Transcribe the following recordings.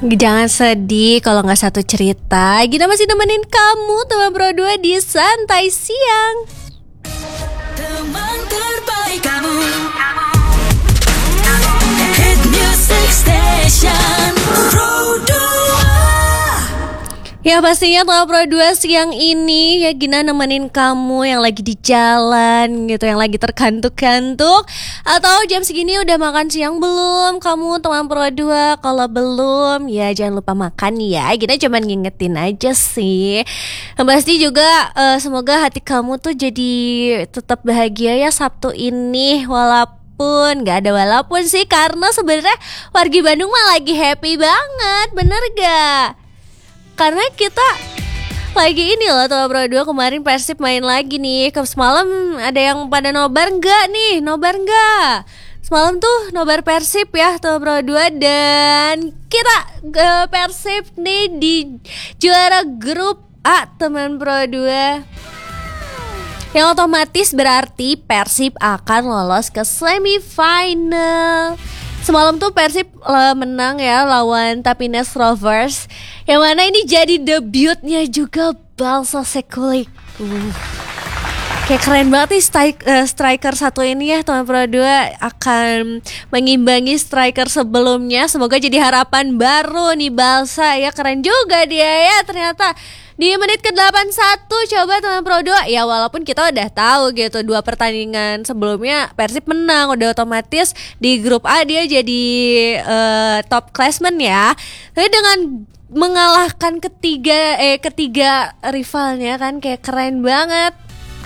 Jangan sedih kalau nggak satu cerita. Gina masih nemenin kamu teman Pro 2 di Santai Siang. Teman terbaik kamu. Hit Music Station Pro 2. Ya pastinya teman Pro 2 siang ini ya Gina nemenin kamu yang lagi di jalan gitu, yang lagi terkantuk-kantuk. Atau jam segini udah makan siang belum kamu teman Pro 2? Kalau belum ya jangan lupa makan ya. Gina cuman ngingetin aja sih. Yang pasti juga semoga hati kamu tuh jadi tetap bahagia ya Sabtu ini. Walaupun gak ada walaupun sih, karena sebenarnya wargi Bandung mah lagi happy banget, bener gak? Karena kita lagi ini loh teman Pro 2, kemarin Persib main lagi nih. Semalam ada yang pada nobar enggak nih? Nobar enggak? Semalam tuh nobar Persib ya teman Pro 2. Dan kita Persib nih di juara grup A teman Pro 2, yang otomatis berarti Persib akan lolos ke semifinal. Semalam tuh Persib menang ya lawan Tapinas Rovers, yang mana ini jadi debutnya juga Balsa Sekulik. Kayak keren banget nih striker satu ini ya teman Pro 2, akan mengimbangi striker sebelumnya. Semoga jadi harapan baru nih Balsa ya, keren juga dia ya ternyata. Di menit ke-81 coba teman Pro 2. Ya walaupun kita udah tahu gitu, 2 pertandingan sebelumnya Persib menang, udah otomatis di grup A dia jadi top classman ya. Tapi dengan mengalahkan ketiga rivalnya kan, kayak keren banget.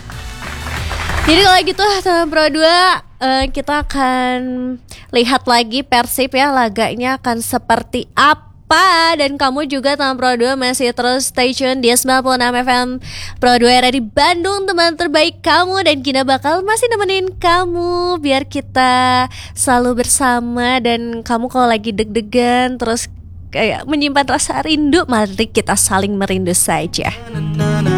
Jadi kalau gitu teman Pro 2, kita akan lihat lagi Persib ya, laganya akan seperti apa. Dan kamu juga teman Pro 2 masih terus stay tune di 96 FM Pro 2 era di Bandung, teman terbaik kamu. Dan Gina bakal masih nemenin kamu biar kita selalu bersama. Dan kamu kalau lagi deg-degan terus kayak menyimpan rasa rindu, mari kita saling merindu saja.